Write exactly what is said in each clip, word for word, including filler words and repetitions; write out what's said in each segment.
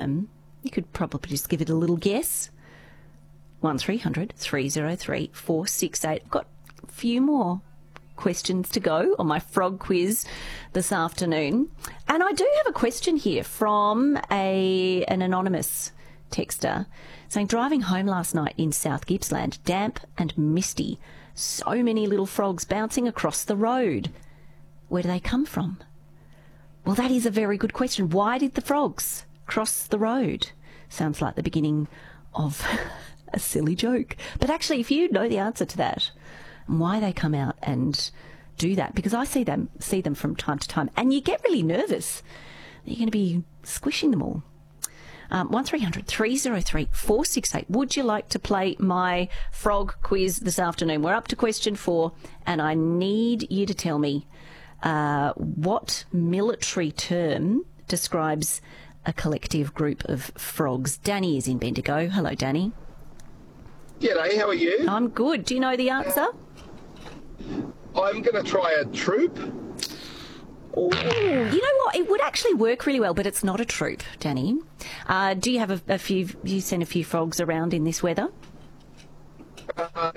term? You could probably just give it a little guess. one three hundred three oh three four six eight. I've got a few more questions to go on my frog quiz this afternoon. And I do have a question here from a an anonymous texter saying, driving home last night in South Gippsland, damp and misty, so many little frogs bouncing across the road. Where do they come from? Well, that is a very good question. Why did the frogs cross the road? Sounds like the beginning of a silly joke. But actually, if you know the answer to that, and why they come out and do that, because I see them see them from time to time, and you get really nervous that you're going to be squishing them all. Um, one three hundred three oh three four six eight. Would you like to play my frog quiz this afternoon? We're up to question four, and I need you to tell me uh, what military term describes a collective group of frogs. Danny is in Bendigo. Hello, Danny. G'day, how are you? I'm good. Do you know the answer? I'm going to try a troop. Oh, you know what? It would actually work really well, but it's not a troop, Danny. Uh, do you have a, a few? You seen a few frogs around in this weather? Uh,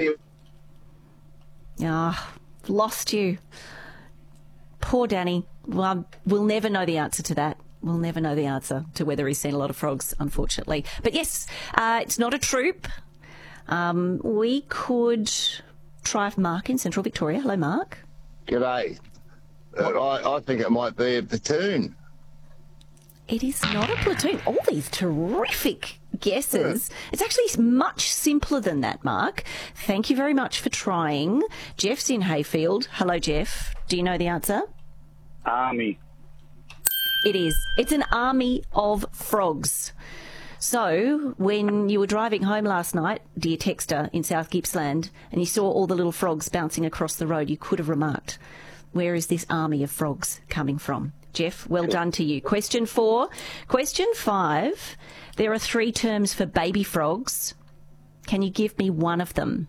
Ah, oh, lost you. Poor Danny. Well, we'll never know the answer to that. We'll never know the answer to whether he's seen a lot of frogs, unfortunately. But yes, uh, it's not a troop. Um, we could try Mark in Central Victoria. Hello, Mark. G'day. Uh, I, I think it might be a platoon. It is not a platoon. All these terrific guesses. It's actually much simpler than that, Mark. Thank you very much for trying. Jeff's in Hayfield. Hello, Jeff. Do you know the answer? Army. It is. It's an army of frogs. So, when you were driving home last night, dear texter, in South Gippsland, and you saw all the little frogs bouncing across the road, you could have remarked, where is this army of frogs coming from? Jeff, well done to you. Question four. Question five. There are three terms for baby frogs. Can you give me one of them?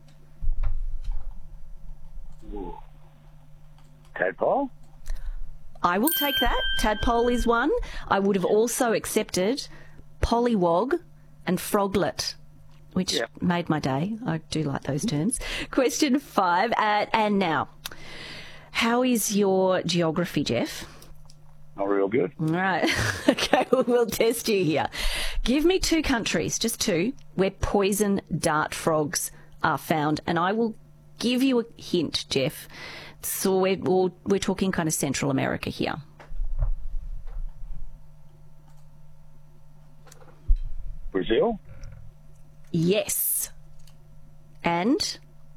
Tadpole? I will take that. Tadpole is one. I would have also accepted pollywog and froglet, which yep. made my day. I do like those terms. Question five. Uh, and now, how is your geography, Jeff? Not real good. All right. Okay, well, we'll test you here. Give me two countries, just two, where poison dart frogs are found. And I will give you a hint, Jeff. So we're, we're talking kind of Central America here. Brazil? Yes. And?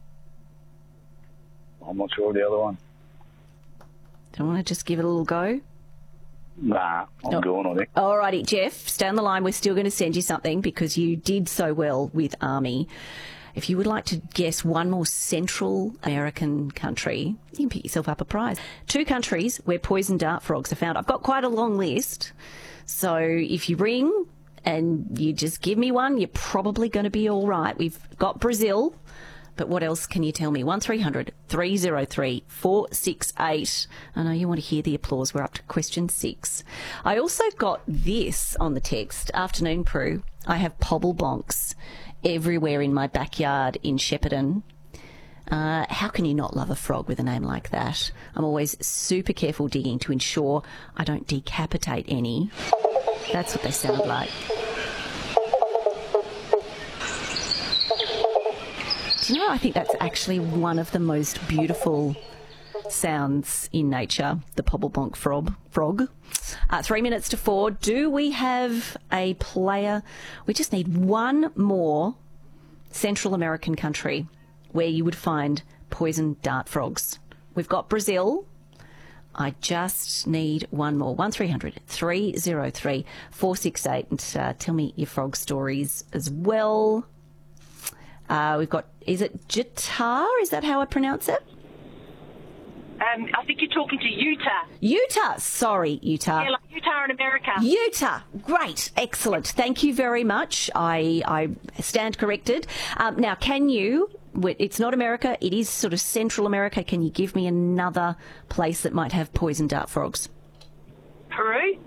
I'm not sure of the other one. Don't want to just give it a little go? Nah, I'm oh. going on it. All righty, Jeff, stay on the line. We're still going to send you something because you did so well with Army. If you would like to guess one more Central American country, you can pick yourself up a prize. Two countries where poison dart frogs are found. I've got quite a long list. So if you ring and you just give me one, you're probably going to be all right. We've got Brazil. But what else can you tell me? one three hundred three oh three four six eight. I know you want to hear the applause. We're up to question six. I also got this on the text. Afternoon, Prue. I have pobblebonks everywhere in my backyard in Shepparton. Uh, how can you not love a frog with a name like that? I'm always super careful digging to ensure I don't decapitate any. That's what they sound like. Do you know, I think that's actually one of the most beautiful sounds in nature, the pobblebonk frog. frog. Uh, three minutes to four. Do we have a player? We just need one more Central American country where you would find poison dart frogs. We've got Brazil. I just need one more. one three hundred three oh three four six eight. And uh, tell me your frog stories as well. Uh, we've got, is it Qatar? Is that how I pronounce it? Um, I think you're talking to Utah. Utah. Sorry, Utah. Yeah, like Utah in America. Utah. Great. Excellent. Thank you very much. I, I stand corrected. Um, now, can you, it's not America, it is sort of Central America. Can you give me another place that might have poison dart frogs? Peru?